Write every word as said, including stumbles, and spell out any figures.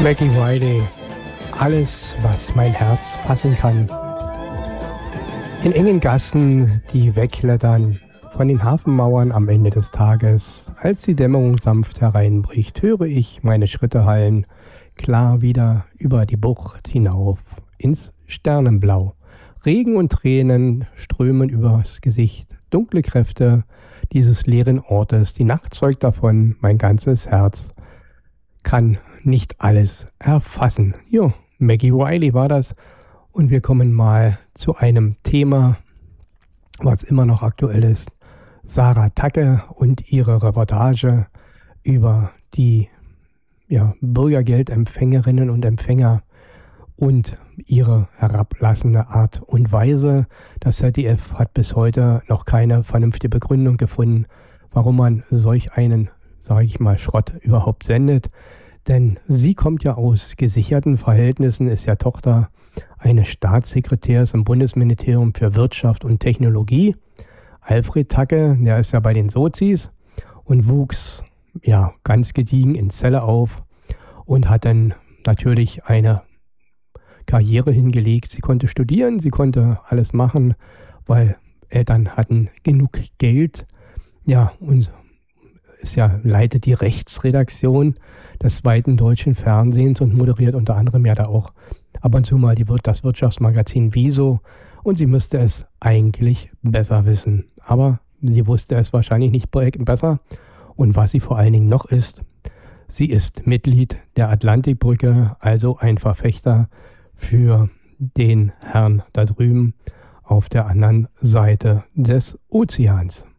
Maggie Wiley, alles, was mein Herz fassen kann. In engen Gassen, die wegklettern, von den Hafenmauern am Ende des Tages, als die Dämmerung sanft hereinbricht, höre ich meine Schritte hallen, klar wieder über die Bucht hinauf, ins Sternenblau. Regen und Tränen strömen übers Gesicht, dunkle Kräfte dieses leeren Ortes, die Nacht zeugt davon, mein ganzes Herz kann nicht alles erfassen. Jo, Maggie Wiley war das. Und wir kommen mal zu einem Thema, was immer noch aktuell ist. Sarah Tacke und ihre Reportage über die ja, Bürgergeldempfängerinnen und Empfänger und ihre herablassende Art und Weise. Das Z D F hat bis heute noch keine vernünftige Begründung gefunden, warum man solch einen, sage ich mal, Schrott überhaupt sendet. Denn sie kommt ja aus gesicherten Verhältnissen, ist ja Tochter eines Staatssekretärs im Bundesministerium für Wirtschaft und Technologie. Alfred Tacke, der ist ja bei den Sozis und wuchs ja ganz gediegen in Celle auf und hat dann natürlich eine Karriere hingelegt. Sie konnte studieren, sie konnte alles machen, weil Eltern hatten genug Geld. Ja, und ist ja, leitet die Rechtsredaktion des zweiten deutschen Fernsehens und moderiert unter anderem ja da auch ab und zu mal die, das Wirtschaftsmagazin Wieso. Und sie müsste es eigentlich besser wissen. Aber sie wusste es wahrscheinlich nicht besser. Und was sie vor allen Dingen noch ist, sie ist Mitglied der Atlantikbrücke, also ein Verfechter für den Herrn da drüben auf der anderen Seite des Ozeans.